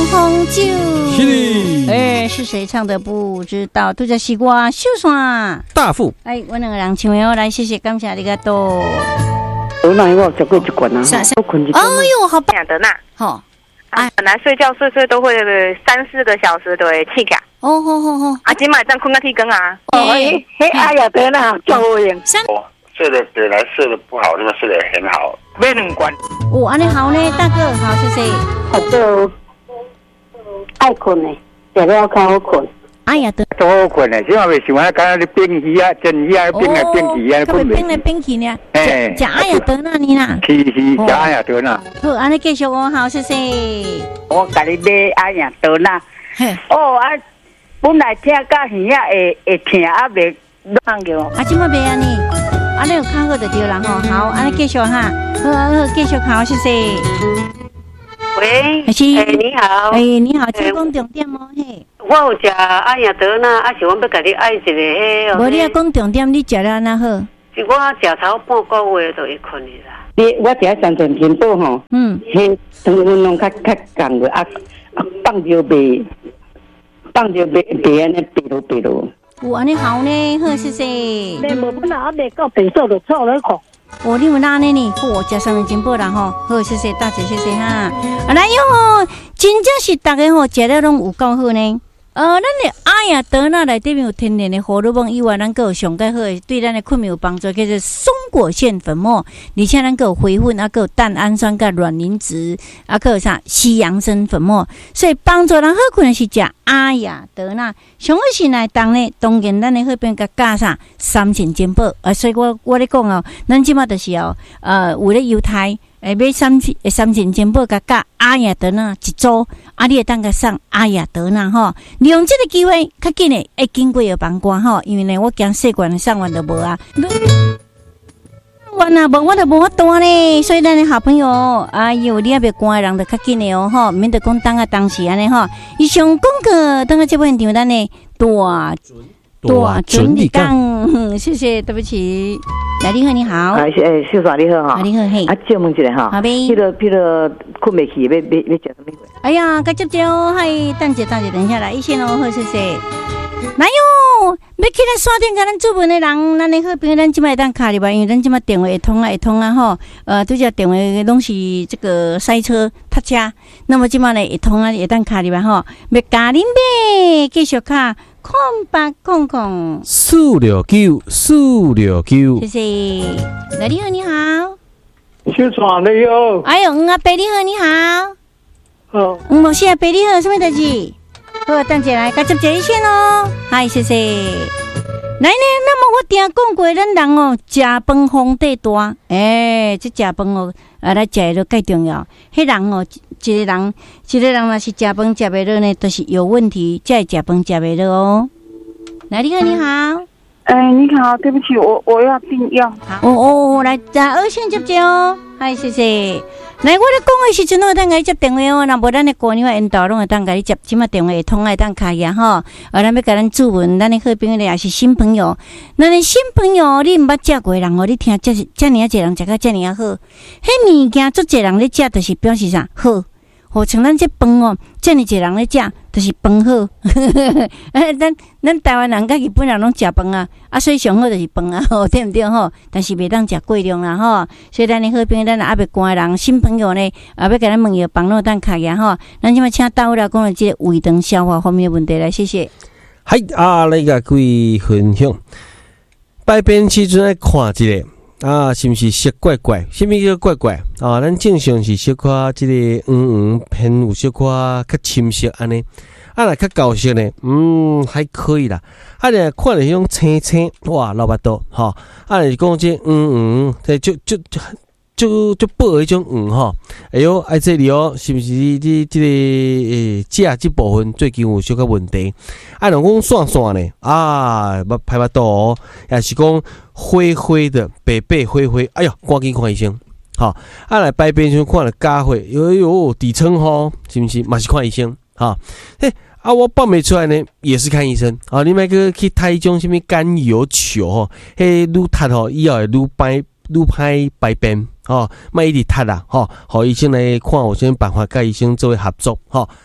红酒。是谁唱的不知道，都叫西瓜秀爽大富。 我两个人唱的，来谢谢，感谢你个多。 我那我吃过一罐啊，我困一。 哎呦，好棒的那， 好。 本来睡觉睡都会3-4个小时就会起起。 好。 今晚这样困到天光啊。 哎呀，对啦，教我用。 睡得本来睡得不好，那么睡得很好，没人管。 安尼好呢，大哥，好，谢谢。 好多爱困呢，食了较好困。 哎呀， 都好困呢，今晚未想啊，刚刚你冰鱼啊，蒸鱼啊，冰来冰去啊， 困冰来冰去呢。食哎呀，得那你啦。 是，食哎呀得那。 好，安尼继续哦，好，谢谢。 我甲你买哎呀得那。本来听到耳啊会疼啊，袂啷个。 即摆袂安尼，安尼有较好就对啦吼。好，安尼继续哈，好，继续好，谢谢。 喂，你好。 你好，请讲重点哦，嘿。 我有食艾雅德那，是我要甲你爱一个迄。 无你要讲重点，你食了安那好？ 是我食头半个月就会困去啦。我食三寸天宝吼，迄汤温拢较降个放就袂安尼白落。 有安尼好呢，好谢谢。 你无本来袂到变数就错了看。 你有哪呢？食三寸金宝啦吼，好谢谢大姐，谢谢哈。来哟，真正是大家吼食了拢有够好呢。咱的阿雅德纳内底面有天然的荷尔蒙以外，咱个有上介好的对咱的困眠有帮助，叫做松果腺粉末，而且咱个有回粉，个有蛋氨酸、个卵磷脂，个有啥西洋参粉末，所以帮助人好困的是食阿雅德纳。上好是来当呢，当然咱的好边个加上3层金宝，所以我咧讲哦，咱即马就是有咧犹太。买3层金宝加阿雅德纳一组，你会当个上阿雅德纳吼，利用这个机会，较紧的会经过有帮关吼，因为呢，我惊细罐上完就无啊，完啊无我就无法单呢，所以咱的好朋友，你也别关的人就较紧的哦吼，免得讲当时安尼吼，以上讲个当个这部现场咱的大准理讲，谢谢，对不起。来，你好，你好。 秀爽你好哈。 你好，嘿。 借问一下哈。 好呗。 迄个困袂去，要食什么？ 哎呀，该接哦，嗨，等一下来，一线哦，好，谢谢。来哟，要起来刷电，甲咱主文的人，咱的好朋友，咱即摆当卡里吧，因为咱即摆电话会通啊吼，拄只电话拢是这个塞车塞车，那么即摆呢会通啊，会当卡里吧吼，要加恁呗，继续卡。0800 469， 谢谢。来，你好，你好。 秀爽你好。 哎呦，阿伯你好，你好。 好。 某些阿伯你好，什么代志？好，等下来，接一线哦。嗨，谢谢。来呢，那么我听讲过，咱人哦，食饭皇帝大，这食饭哦，来食就介重要。迄人哦，一个人若是食饭食袂落呢，都是有问题，才会食饭食袂落哦。来，你好，你好。 你好，对不起，我要订药。 好，来，在二线接哦。嗨，谢谢。来，我咧讲的时阵，我当甲你接电话哦。若无咱的姑娘引导，拢会当甲你接，即马电话会通来当开呀吼。咱要甲咱注文，咱的好朋友也是新朋友。咱的新朋友，你毋捌食过人哦，你听遮尔啊侪人食甲遮尔啊好。迄物件足侪人咧食，就是表示啥好。像咱这饭哦，遮尔侪人咧食，就是饭好。咱台湾人甲日本人拢食饭啊，所以上好就是饭啊，对毋对吼？但是袂当食过量啦吼。所以咱的好朋友，咱阿伯关的人，新朋友呢，要甲咱问伊帮助当卡呀吼。咱即马请到来讲了这个胃肠消化方面的问题来，谢谢。 嗨来甲各位分享，排便时阵爱看一个。是毋是色怪怪？什么叫怪怪？咱正常是小可这个偏有小可较深色安尼，若较高色呢，还可以啦。若看着迄种青青，哇，老巴肚，吼，是讲这就薄的迄种吼。哎哟，这里哦，是毋是你这个食这部分最近有小可问题？若讲散散呢，排肚哦，也是讲灰灰的、白白灰灰，哎哟，赶紧看医生。好，来排便时看了加灰，底层吼，是毋是？嘛是看医生。好，我报没出来呢，也是看医生。你莫去睇迄种什么甘油球吼，愈踢吼，以后会愈歹排便。莫一直踢啦，互医生来看有啥办法，甲医生做伙合作，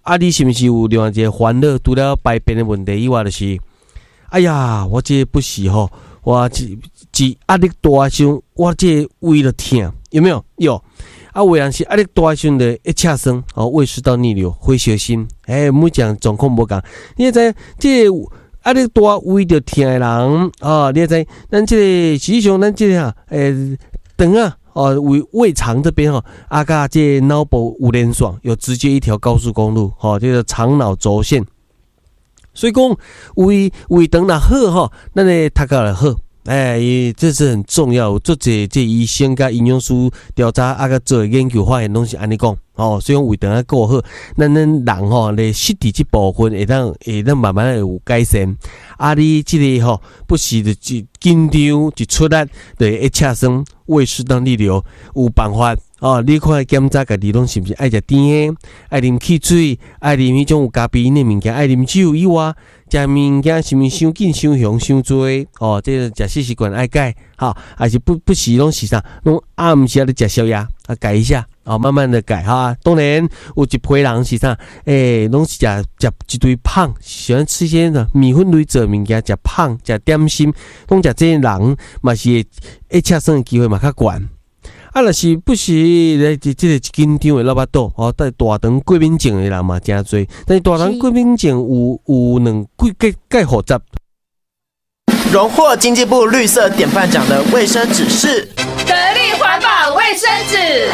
你是不是有另外一个烦恼？除了排便的问题以外，就是哎呀，我这不是吼，我一压力大时，我这胃就痛，有没有？有。有人是压力大时就一恰生，胃食道逆流，会小心。每讲状况无共，你知这压力大胃就痛的人，你知咱这个实际上咱这个肠啊，胃肠这边甲这脑部有连爽，有直接一条高速公路，这个肠脑轴线。所以讲胃肠若好咱的读到就好。这是很重要。做这医生甲营养师调查甲做研究发现拢是安尼讲。所以讲胃肠啊顾好，咱人咧失智这部分会当慢慢有改善。你这个不时就紧张一出来就会恰生胃食道逆流，有办法。你看检查家己拢是不是爱食甜的，爱啉汽水，爱啉迄种有咖啡因的物件，爱啉酒以外，食物件是毋是伤紧、伤香、伤多？这个食习惯爱改，还是不时拢是啥？拢暗时咧食宵夜，改一下，慢慢的改哈。当然有一批人是啥？拢是食一堆胖，喜欢吃一些米粉类做物件，食胖，食点心，讲食这些人嘛是会恰生的机会嘛较悬。若是不是咧，这个紧张的老巴肚，带大肠过敏症的人嘛真多。但是大肠过敏症有两介复杂。 荣获经济部绿色典范奖的卫生纸是得力环保卫生纸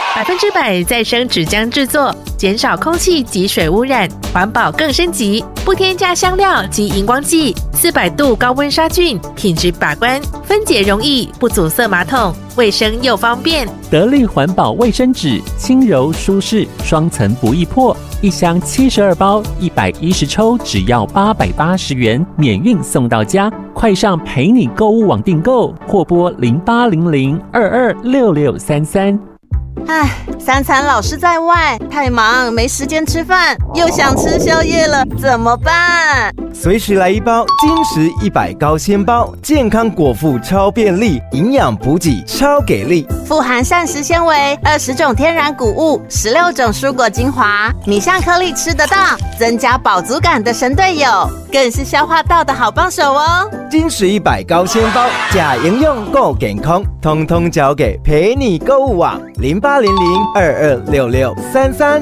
，100%再生纸浆制作，减少空气及水污染，环保更升级，不添加香料及荧光剂，400度高温杀菌，品质把关，分解容易，不阻塞马桶，卫生又方便。 得力环保卫生纸，轻柔舒适，双层不易破，一箱72包，110抽，只要880元，免运送到家。快上陪你购物网订购，或拨0800226633。 三餐老是在外，太忙没时间吃饭，又想吃宵夜了，怎么办？ 随时来一包金石100高纤包，健康果腹超便利，营养补给超给力， 富含膳食纤维，20种天然谷物，16种蔬果精华，米香颗粒吃得到，增加饱足感的神队友，更是消化道的好帮手哦。 金石100高纤包，假营养够健康，通通交给陪你购物网0800226633。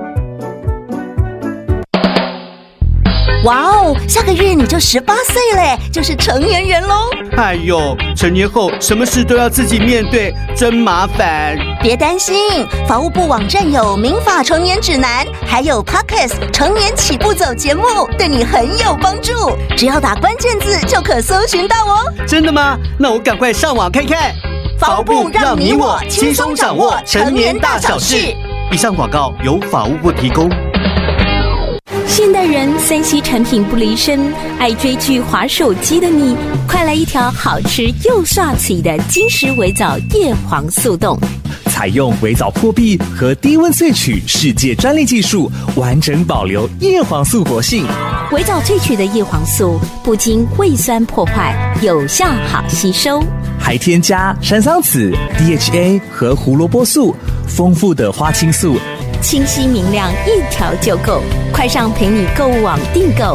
哇哦，下个月你就18岁嘞，就是成年人咯。 哎呦，成年后什么事都要自己面对，真麻烦。 别担心，法务部网站有民法成年指南，还有 Podcast 成年起步走节目，对你很有帮助。只要打关键字就可搜寻到哦。 真的吗？那我赶快上网看看。 法务部让你我轻松掌握成年大小事。 以上广告由法务部提供。 现代人3C 产品不离身，爱追剧滑手机的你，快来一条好吃又刷嘴的金石微藻叶黄素冻。 采用微藻破壁和低温萃取世界专利技术，完整保留叶黄素活性。 微藻萃取的叶黄素不经胃酸破坏，有效好吸收， 还添加山桑子、DHA 和胡萝卜素，丰富的花青素， 清晰明亮，一条就够。快上陪你购物网订购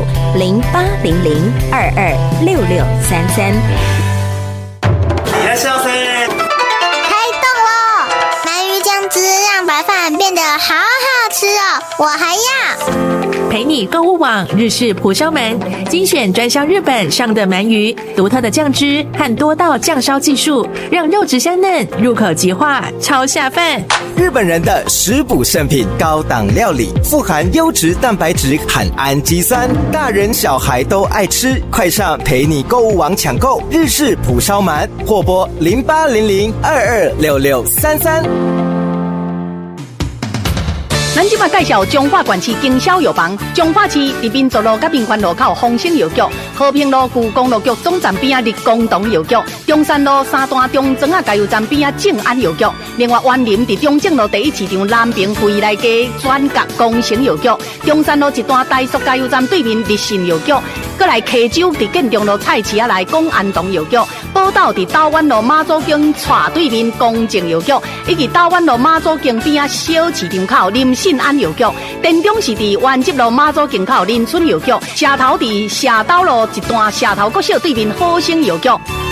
0800226633。 いらっしゃいませ。 开动了！鳗鱼酱汁让白饭变得好好吃哦，我还要。 陪你购物网日式蒲烧鳗，精选专销日本上的鳗鱼，独特的酱汁和多道酱烧技术，让肉质香嫩，入口即化，超下饭。 日本人的食补圣品，高档料理，富含优质蛋白质和氨基酸，大人小孩都爱吃。快上陪你购物网抢购日式蒲烧鳗，或拨0800226633。 咱即马介绍彰化县市经销药房，彰化市伫民族路甲民权路口丰兴药局，和平路旧公路局总站边立功堂药局，中山路三段中庄加油站边正安药局，另外园林伫中正路第一市场南平惠来街转角工程药局，中山路一段大速加油站对面立信药局，过来溪州伫建中路菜市仔内公安堂药局，宝岛伫台湾路马祖径斜对面公正药局，以及台湾路马祖径边小市场口林信安药局， 田中是伫原集路马祖境口林村药局，社头伫社斗路一段社头国小对面好生药局。